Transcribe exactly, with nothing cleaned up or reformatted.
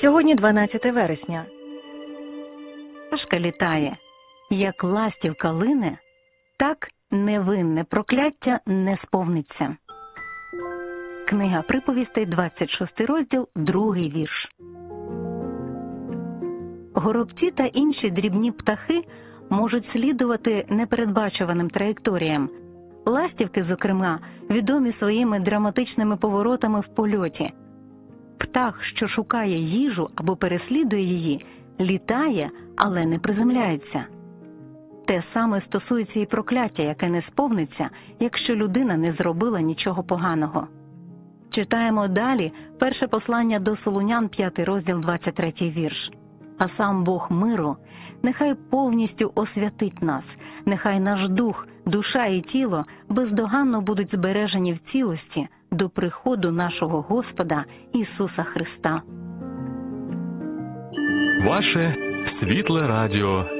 Сьогодні дванадцяте вересня. Пташка літає, як ластівка лине, так невинне прокляття не сповниться. Книга приповістей, двадцять шостий розділ, другий вірш. Горобці та інші дрібні птахи можуть слідувати непередбачуваним траєкторіям. Ластівки, зокрема, відомі своїми драматичними поворотами в польоті. Птах, що шукає їжу або переслідує її, літає, але не приземляється. Те саме стосується і прокляття, яке не сповниться, якщо людина не зробила нічого поганого. Читаємо далі перше послання до Солунян, п'ятий розділ, двадцять третій вірш. А сам Бог миру нехай повністю освятить нас, нехай наш дух, душа і тіло бездоганно будуть збережені в цілості до приходу нашого Господа Ісуса Христа. Ваше світле радіо